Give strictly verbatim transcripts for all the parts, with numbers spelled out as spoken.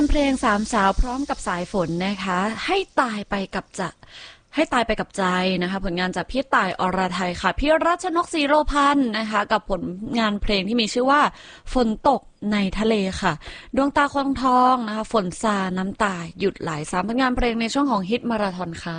เพลงสามสาวพร้อมกับสายฝนนะคะให้ตายไปกับจะให้ตายไปกับใจนะคะผลงานจากพี่ต่ายอรไทยค่ะพี่รัชนกศรีโรพันธ์นะคะกับผลงานเพลงที่มีชื่อว่าฝนตกในทะเลค่ะดวงตาคงทองนะคะฝนซาน้ำตาหยุดไหลสามผลงานเพลงในช่วงของฮิตมาราธอนค่ะ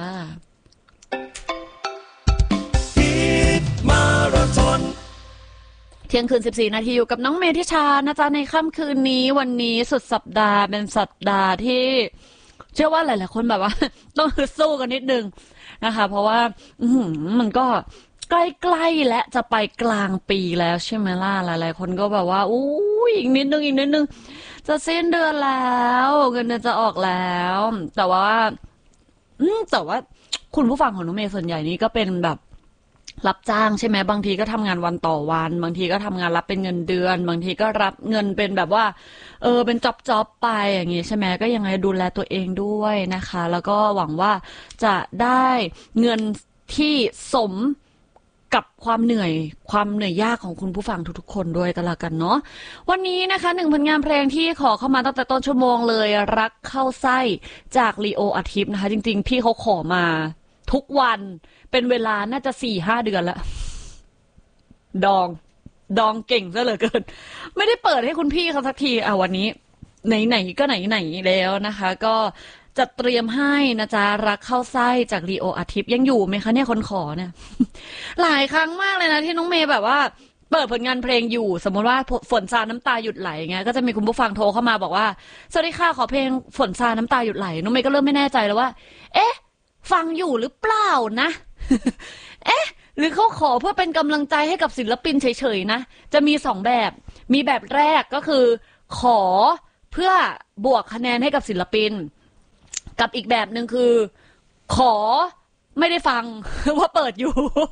ฮิตมาราธอนเที่ยงคืนสิบสี่นาทีอยู่กับน้องเมธิชานะจ๊ะในค่ำคืนนี้วันนี้สุดสัปดาห์เป็นสัปดาห์ที่เชื่อว่าหลายๆคนแบบว่าต้องสู้กันนิดนึงนะคะเพราะว่าอืมันก็ใกล้ๆและจะไปกลางปีแล้วใช่ไหมล่ะหลายๆคนก็แบบว่าอู้อีกนิดนึงอีกนิดนึงจะสิ้นเดือนแล้วเงินเดือนจะออกแล้วแต่ว่าอืมแต่ว่าคุณผู้ฟังของน้องเมย์ส่วนใหญ่นี้ก็เป็นแบบรับจ้างใช่ไหมบางทีก็ทำงานวันต่อวันบางทีก็ทำงานรับเป็นเงินเดือนบางทีก็รับเงินเป็นแบบว่าเออเป็นจ็อบจ็อบไปอย่างงี้ใช่ไหมก็ยังไงดูแลตัวเองด้วยนะคะแล้วก็หวังว่าจะได้เงินที่สมกับความเหนื่อยความเหนื่อยยากของคุณผู้ฟังทุกๆคนด้วยกันละกันเนาะวันนี้นะคะหนึ่งผลงานเพลงที่ขอเข้ามาตั้งแต่ต้นชั่วโมงเลยรักเข้าไส้จากลีโออาทิตย์นะคะจริงๆพี่เขาขอมาทุกวันเป็นเวลาน่าจะสี่ห้าเดือนแล้วดองดองเก่งซะเหลือเกินไม่ได้เปิดให้คุณพี่เขาสักทีอ่ะวันนี้ไหนๆก็ไหนๆแล้วนะคะก็จะเตรียมให้นะจ๊ะรักเข้าไส้จากลีโออาทิตย์ยังอยู่ไหมคะเนี่ยคนขอเนี่ย หลายครั้งมากเลยนะที่น้องเมย์แบบว่าเปิดผลงานเพลงอยู่สมมติว่าฝนซาน้ำตาหยุดไหลเงี้ยก็จะมีคุณผู้ฟังโทรเข้ามาบอกว่าสวัสดีค่ะขอเพลงฝนซาน้ำตาหยุดไหลน้องเมย์ก็เริ่มไม่แน่ใจแล้วว่าเอ๊ะฟังอยู่หรือเปล่านะ เอ๊ะหรือเขาขอเพื่อเป็นกำลังใจให้กับศิลปินเฉยๆนะจะมีสองแบบมีแบบแรกก็คือขอเพื่อบวกคะแนนให้กับศิลปินกับอีกแบบหนึ่งคือขอไม่ได้ฟัง ว่าเปิดอยู่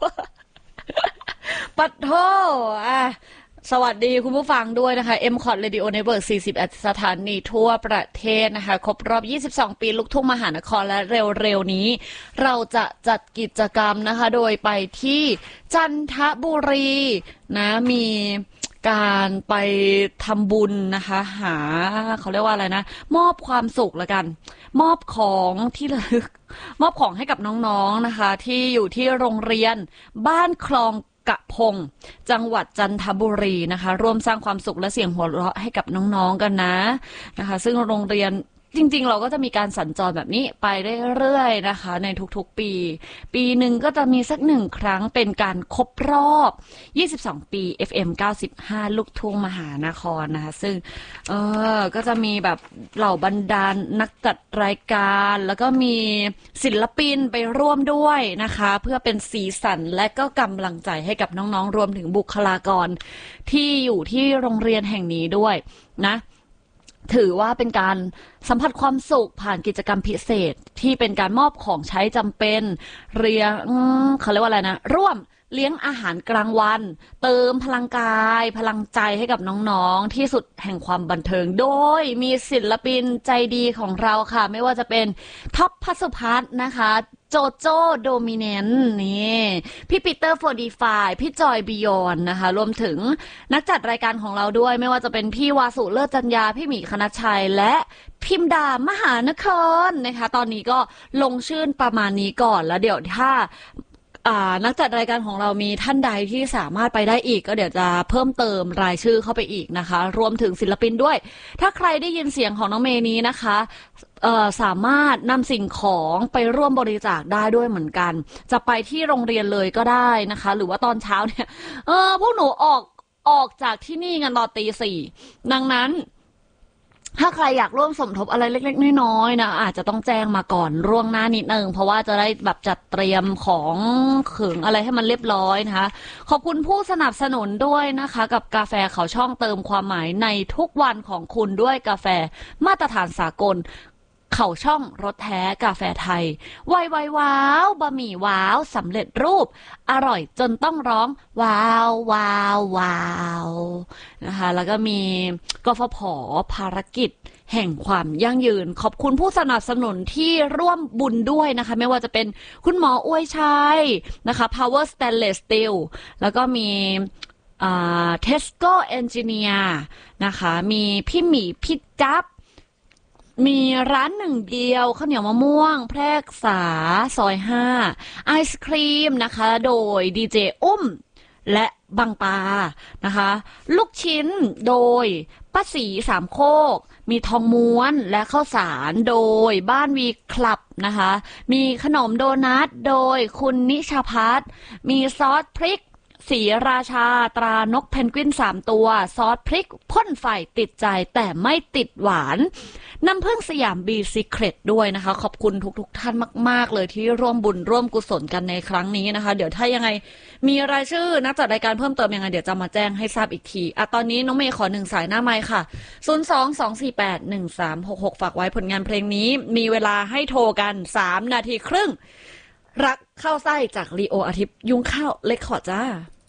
ปัดโทอ่ะสวัสดีคุณผู้ฟังด้วยนะคะ เอ็ม คอท Radio Network สี่สิบเอ็ดสถานีทั่วประเทศนะคะครบรอบยี่สิบสองปีลูกทุ่งมหานครและเร็วๆนี้เราจะจัดกิจกรรมนะคะโดยไปที่จันทบุรีนะมีการไปทำบุญนะคะหาเขาเรียกว่าอะไรนะมอบความสุขละกันมอบของที่ระลึกมอบของให้กับน้องๆนะคะที่อยู่ที่โรงเรียนบ้านคลองกะพงจังหวัดจันทบุรีนะคะร่วมสร้างความสุขและเสียงหัวเราะให้กับน้องๆกันนะนะคะซึ่งโรงเรียนจริงๆเราก็จะมีการสัญจรแบบนี้ไปเรื่อยๆนะคะในทุกๆปีปีหนึ่งก็จะมีสักหนึ่งครั้งเป็นการครบรอบยี่สิบสองปี เอฟ เอ็ม เก้าสิบห้า ลูกทุ่งมหานครนะคะซึ่งเออก็จะมีแบบเหล่าบรรดานักจัดรายการแล้วก็มีศิลปินไปร่วมด้วยนะคะเพื่อเป็นสีสันและก็กำลังใจให้กับน้องๆรวมถึงบุคลากรที่อยู่ที่โรงเรียนแห่งนี้ด้วยนะถือว่าเป็นการสัมผัสความสุขผ่านกิจกรรมพิเศษที่เป็นการมอบของใช้จำเป็นเรียงเขาเรียกว่าอะไรนะร่วมเลี้ยงอาหารกลางวันเติมพลังกายพลังใจให้กับน้องๆที่สุดแห่งความบันเทิงโดยมีศิลปินใจดีของเราค่ะไม่ว่าจะเป็นท็อปพัสสุพัฒน์นะคะโจโจ้โดมิเนนต์นี่พี่ปีเตอร์โฟร์ดีไฟพี่จอยบิยอนนะคะรวมถึงนักจัดรายการของเราด้วยไม่ว่าจะเป็นพี่วาสุเลิศจัญญาพี่หมีคณชัยและพิมดามหานครนะคะตอนนี้ก็ลงชื่อประมาณนี้ก่อนแล้วเดี๋ยวถ้านักจัดรายการของเรามีท่านใดที่สามารถไปได้อีกก็เดี๋ยวจะเพิ่มเติมรายชื่อเข้าไปอีกนะคะรวมถึงศิลปินด้วยถ้าใครได้ยินเสียงของน้องเมย์นี้นะคะสามารถนำสิ่งของไปร่วมบริจาคได้ด้วยเหมือนกันจะไปที่โรงเรียนเลยก็ได้นะคะหรือว่าตอนเช้าเนี่ยเออพวกหนูออกออกจากที่นี่กันตอนตีสี่ดังนั้นถ้าใครอยากร่วมสมทบอะไรเล็กๆน้อยๆนะอาจจะต้องแจ้งมาก่อนล่วงหน้านิดนึงเพราะว่าจะได้แบบจัดเตรียมของขึงอะไรให้มันเรียบร้อยนะคะขอบคุณผู้สนับสนุนด้วยนะคะกับกาแฟเขาช่องเติมความหมายในทุกวันของคุณด้วยกาแฟมาตรฐานสากลเขาช่องรสแท้กาแฟไทยไวไวว้าวบะหมี่ว้าวสำเร็จรูปอร่อยจนต้องร้องว้าวว้าวว้าวนะคะแล้วก็มีกฟผ.ภารกิจแห่งความยั่งยืนขอบคุณผู้สนับสนุนที่ร่วมบุญด้วยนะคะไม่ว่าจะเป็นคุณหมออวยชัยนะคะ Power Stainless Steel แล้วก็มีอ่า Tesco Engineer นะคะมีพี่หมีพี่จับมีร้านหนึ่งเดียวข้าวเหนียวมะม่วงแพรกษาซอยห้าไอศครีมนะคะโดยดีเจอุ้มและบางปานะคะลูกชิ้นโดยป้าสีสามโคกมีทองม้วนและข้าวสารโดยบ้านวีคลับนะคะมีขนมโดนัทโดยคุณนิชาพัฒน์มีซอสพริกสีราชาตรานกเพนกวินสามตัวซอสพริกพ่นไฟติดใจแต่ไม่ติดหวานน้ำผึ้งสยามบีซีเครตด้วยนะคะขอบคุณทุกๆ ท่านมากๆเลยที่ร่วมบุญร่วมกุศลกันในครั้งนี้นะคะเดี๋ยวถ้ายังไงมีรายชื่อนักจัดรายการเพิ่มเติมยังไงเดี๋ยวจะมาแจ้งให้ทราบอีกทีอ่ะตอนนี้น้องเมย์ขอหนึ่งสายหน้าไมค์ค่ะศูนย์ สอง สอง สี่ แปด หนึ่ง สาม หก หกฝากไว้ผลงานเพลงนี้มีเวลาให้โทรกันสามนาทีครึ่งรักเข้าไส้จากลีโออาทิตย์ยุงข้าวเล็กขอจ้า